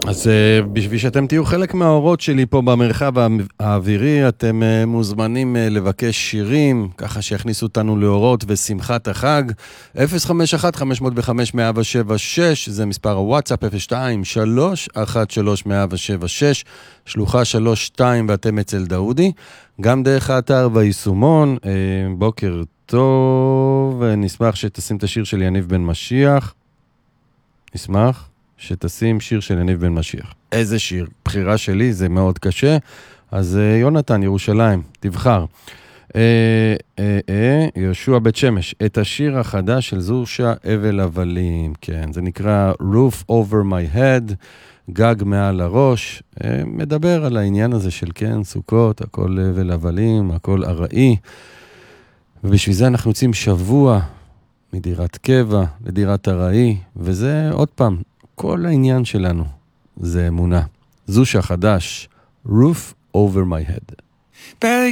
אז בשביל שאתם תהיו חלק מהאורות שלי פה במרחב האווירי, אתם מוזמנים לבקש שירים, ככה שיכניסו אותנו לאורות ושמחת החג. 051-505-176, זה מספר הוואטסאפ, 02-313-176, שלוחה 32, ואתם אצל דאודי. גם דרך האתר והיישומון. בוקר טוב, נשמח שתשים את השיר של יניב בן משיח. נשמח שתשים שיר של יניב בן משיח. איזה שיר? בחירה שלי, זה מאוד קשה. אז יונתן, ירושלים, תבחר. יהושע בית שמש, את השיר החדש של זושה אבל הבלים. כן, זה נקרא Roof Over My Head, גג מעל הראש. מדבר על העניין הזה של כן, סוכות, הכל אבל הבלים, הכל ארעי. ובשביל זה אנחנו יוצאים שבוע מדירת קבע לדירת ארעי, וזה עוד פעם, כל העניין שלנו זה אמונה. זושה חדש, Roof Over My Head.